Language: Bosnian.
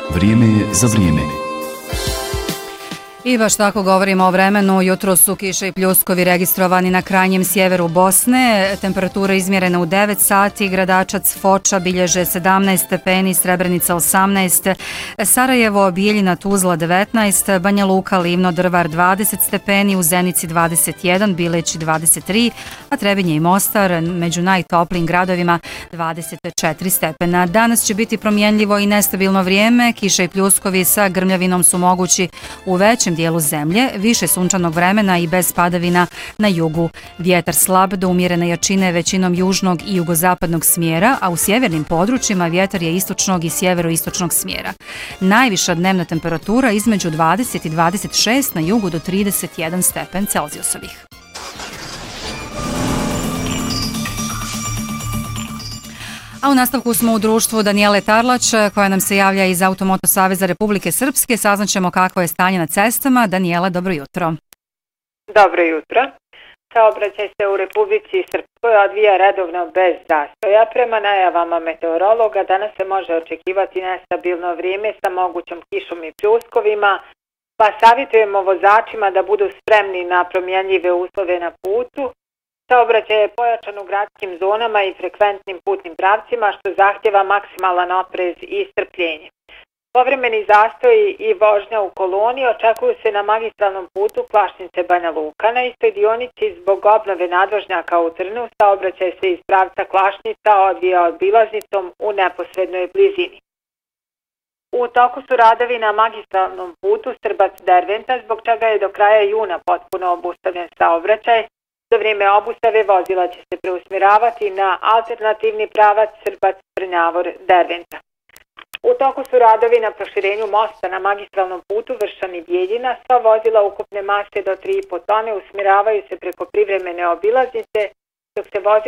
Vrijeme je za vrijeme. I baš tako govorimo o vremenu. Jutro su kiše i pljuskovi registrovani na krajnjem sjeveru Bosne. Temperatura izmjerena u 9 sati. Gradačac, Foča bilježe 17 stepeni, Srebrenica 18, Sarajevo, Bijeljina, Tuzla 19, Banja Luka, Livno, Drvar 20 stepeni, u Zenici 21, Bileći 23, a Trebinje i Mostar među najtoplijim gradovima 24 stepena. Danas će biti promjenljivo i nestabilno vrijeme. Kiše i pljuskovi sa grmljavinom su mogući u većem dijelu zemlje, više sunčanog vremena i bez padavina na jugu. Vjetar slab do umjerene jačine većinom južnog i jugozapadnog smjera, a u sjevernim područjima vjetar je istočnog i sjeveroistočnog smjera. Najviša dnevna temperatura između 20 i 26, na jugu do 31 stepen Celzijusovih. A u nastavku smo u društvu Danijele Tarlać, koja nam se javlja iz Automoto Saveza Republike Srpske. Saznaćemo kakvo je stanje na cestama. Danijela, dobro jutro. Dobro jutro. Saobraćaj se u Republici Srpskoj odvija redovno bez zastoja. Prema najavama meteorologa danas se može očekivati nestabilno vrijeme sa mogućom kišom i pljuskovima, pa savjetujemo vozačima da budu spremni na promjenljive uslove na putu. Saobraćaj je pojačan u gradskim zonama i frekventnim putnim pravcima, što zahtjeva maksimalan oprez i strpljenje. Povremeni zastoji i vožnja u koloni očekuju se na magistralnom putu Klašnice-Banja Luka. Na istoj dionici zbog obnove nadvožnjaka u Trnu saobraćaj se iz pravca Klašnica odvija obilaznicom u neposrednoj blizini. U toku su radovi na magistralnom putu Strbac-Derventa, zbog čega je do kraja juna potpuno obustavljen saobraćaj. Za vrijeme obustave vozila će se preusmjeravati na alternativni pravac Srbac-Trnjavor-Derventa. U toku su radovi na proširenju mosta na magistralnom putu Vršani-Bijeljina. Sva vozila ukupne mase do 3,5 tone usmjeravaju se preko privremene obilaznice, dok se vozila